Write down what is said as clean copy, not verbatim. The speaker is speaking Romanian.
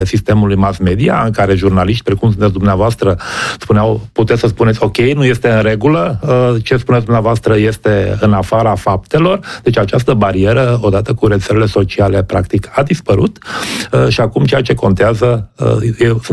sistemului mass media, în care jurnaliști, precum sunteți dumneavoastră, spuneau, puteți să spuneți, ok, nu este în regulă, ce spuneți dumneavoastră este în afara faptelor, deci această barieră, odată cu rețelele sociale, practic, a dispărut și acum ceea ce contează,